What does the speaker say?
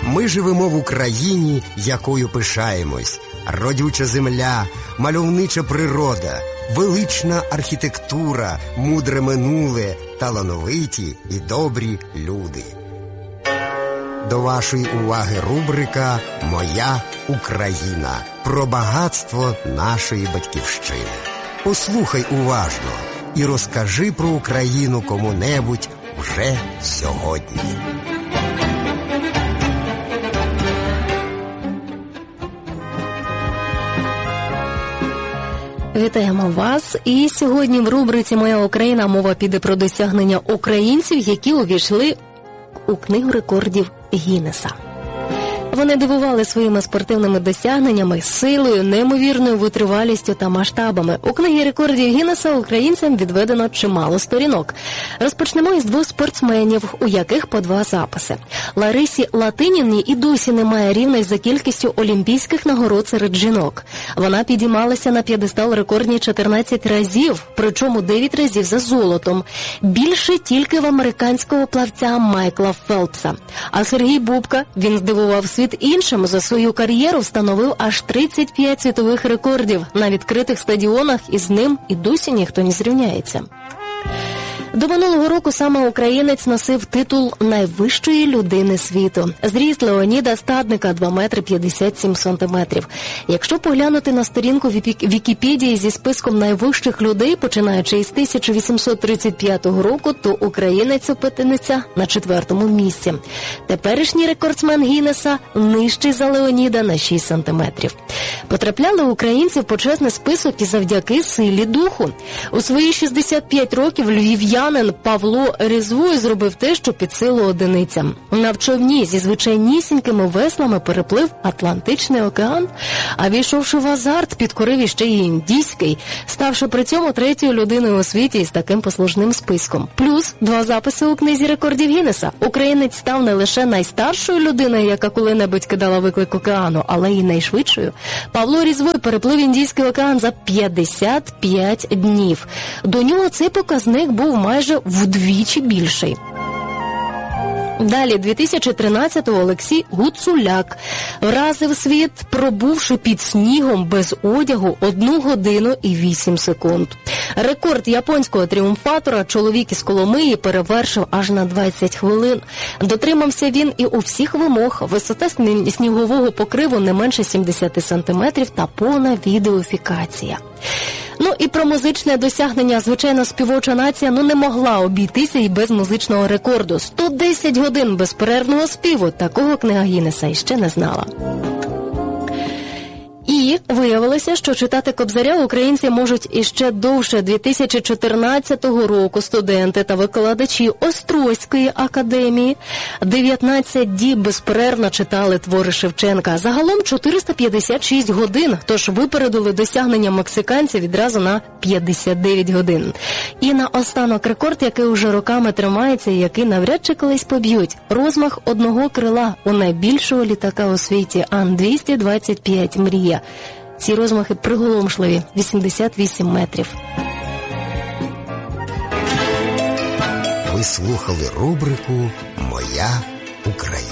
Ми живемо в Україні, якою пишаємось. Родюча земля, мальовнича природа, велична архітектура, мудре минуле, талановиті і добрі люди. До вашої уваги рубрика «Моя Україна» про багатство нашої батьківщини. Послухай уважно і розкажи про Україну кому-небудь вже сьогодні. Вітаємо вас. І сьогодні в рубриці «Моя Україна» мова піде про досягнення українців, які увійшли у Книгу рекордів Гіннеса. Вони дивували своїми спортивними досягненнями, силою, неймовірною витривалістю та масштабами. У Книгі рекордів Гіннеса українцям відведено чимало сторінок. Розпочнемо із 2 спортсменів, у яких по 2 записи. Ларисі Латинівні і досі немає рівних за кількістю олімпійських нагород серед жінок. Вона підіймалася на п'єдестал рекордні 14 разів, причому 9 разів за золотом. Більше тільки в американського плавця Майкла Фелпса. А Сергій Бубка, він здивував світ іншим, за свою кар'єру встановив аж 35 світових рекордів на відкритих стадіонах, і з ним і досі ніхто не зрівняється. До минулого року саме українець носив титул найвищої людини світу. Зріст Леоніда Стадника 2 метри 57 сантиметрів. Якщо поглянути на сторінку Вікіпедії зі списком найвищих людей, починаючи із 1835 року, то українець опиниться на 4-му місці. Теперішній рекордсмен Гіннеса нижчий за Леоніда на 6 сантиметрів. Потрапляли українці в почесний список і завдяки силі духу. У свої 65 років львів'янин Павло Різвой зробив те, що під силу одиницям. На човні зі звичайнісінькими веслами переплив Атлантичний океан, а війшовши в азарт, підкорив іще й індійський, ставши при цьому 3-ю людиною у світі із таким послужним списком. Плюс 2 записи у Книзі рекордів Гіннеса. Українець став не лише найстаршою людиною, яка коли-небудь кидала виклик океану, але й найшвидшою. Павло Різвой переплив Індійський океан за 55 днів. До нього цей показник був майже вдвічі більший. Далі, 2013-го Олексій Гуцуляк вразив світ, пробувши під снігом без одягу 1 годину і 8 секунд. Рекорд японського тріумфатора чоловік із Коломиї перевершив аж на 20 хвилин. Дотримався він і у всіх вимог: висота снігового покриву не менше 70 сантиметрів та повна відеофікація. Ну і про музичне досягнення, звичайно, співоча нація не могла обійтися і без музичного рекорду. 110 годин безперервного співу. Такого Книга Гіннеса іще не знала. І виявилося, що читати Кобзаря українці можуть іще довше. 2014 року студенти та викладачі Острозької академії 19 діб безперервно читали твори Шевченка. Загалом 456 годин, тож випередили досягнення мексиканців відразу на 59 годин. І наостанок рекорд, який уже роками тримається і який навряд чи колись поб'ють. Розмах одного крила у найбільшого літака у світі Ан-225 «Мрія». Ці розмахи приголомшливі – 88 метрів. Ви слухали рубрику «Моя Україна».